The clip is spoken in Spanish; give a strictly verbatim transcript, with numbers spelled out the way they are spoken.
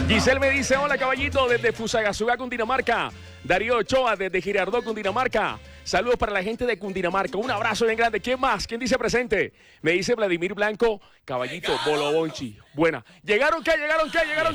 Giselle me dice, hola caballito, desde Fusagasugá, Cundinamarca. Darío Ochoa, desde Girardot, Cundinamarca. Saludos para la gente de Cundinamarca. Un abrazo bien grande. ¿Quién más? ¿Quién dice presente? Me dice Vladimir Blanco, caballito, Bolobonchi. Buena. ¿Llegaron qué? ¿Llegaron qué? ¿Llegaron